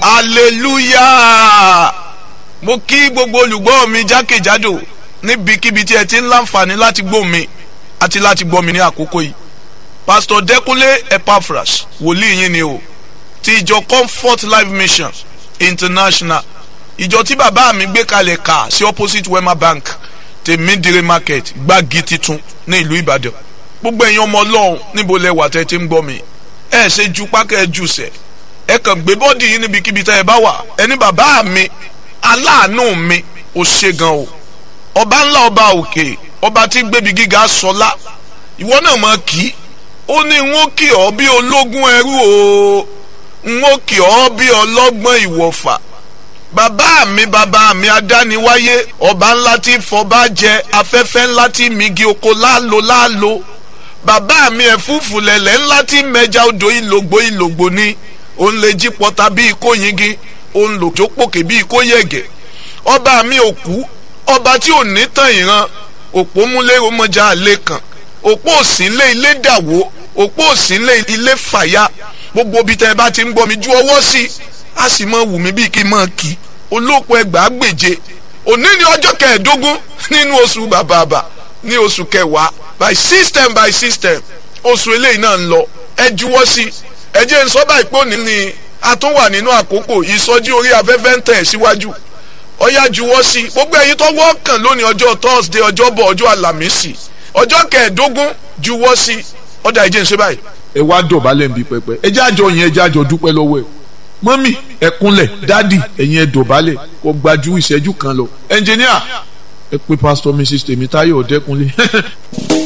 hallelujah. Mo kí gbogbo olùgbọ́ mi jákèjádò níbikíbi tí ẹ ti ń láǹfààní láti gbọ́ mi àti láti gbọ́ mi ní àkókò yìí. Pastor Dẹ́kúnlé Epaphras wòlíì yín ni o ti ìjọ Comfort Life Mission International, ìjọ tí bàbá mi gbé kalẹ̀ kà sí opposite Wema Bank Tèmídìrí Market Gbági Titun ní ìlú Ìbàdàn. Gbogbo ẹ̀yin ọmọ Ọlọ́run níbo lẹ wà tẹ́ ti ń gbọ́ mi, ẹ ṣe ju pákẹ́ ẹ jù sẹ̀, ẹ kàn gbé bọ́ọ̀dì yín níbikíbi tẹ́ ẹ bá wà, ẹni bàbá mi aláàánú mi ò ṣe gan o, ọba ńlá ọba òkè, ọba tí gbébi gíga sọlá, ìwọ náà mọ̀ kí ó ní n ó kì ọ́ bí ológun ẹrú o, n ó kì ọ́ bí ọlọ́gbọ́n ìwọ̀fà. Bàbá mi adániwáyé, ọba ńlá tí fọba jẹ, afẹ́fẹ́ ńlá tí migi oko láàlò. Bàbá mi ẹ̀fúùfù lẹ̀lẹ̀ ńlá tí mẹja odò ìlògbò ni, òun lè jí pọta bí ikó yingi, òun lò jópòkè bí ikó yẹ̀gẹ̀. Ọba mi òkú, ọba tí ò ní tàn ìran, òpó múlé ọmọjà àlè kan, òpó òsínlé ilé dàwó, òpó òsínlé ilé fàyà. Gbogbo ibi tẹ́ ẹ bá ti ń gbọ́ mi ju ọwọ́ sí, a sì mọ wù mí bí kí n mọ kí olóòpọ̀ ẹgbàágbèje. Òní ni ọjọ́ kẹẹ̀ẹ́dógún nínú oṣù bàbàbà ní oṣù kẹwàá by system oṣù eléyìí náà ń lọ. Ẹ juwọ́ sí, ẹ jẹ́ n sọ báyìí pé òní ni a tún wà nínú àkókò ìsọjí orí afẹ́fẹ́ ń tẹ̀ síwájú. Ọ̀yá juwọ́ sí, gbogbo ẹ̀yin tó wọ́ọ̀kàn lónìí ọjọ́ Thursday, ọjọ́bọ̀, ọjọ́ Àlàmísì, ọjọ́ kẹẹ̀ẹ́dógún juwọ́ sí. Ọ̀dà ìjẹ́ ń ṣe báyìí. Ẹ wá dọ̀bálẹ̀ ń bí pẹpẹ, ẹ jẹ́ àjọ yẹn, ẹ jẹ́ àjọ dúpẹ́ lọ́wọ́ ẹ̀. Mọ́mì ẹ kúnlẹ̀, dádì ẹ̀yin ẹ dọ̀bálẹ̀, kò gbajú ìṣẹ́jú kan lọ. Ẹnjìníà ẹ pé Pastor Mrs. Tèmítáyọ̀ Dẹ́kúnlé.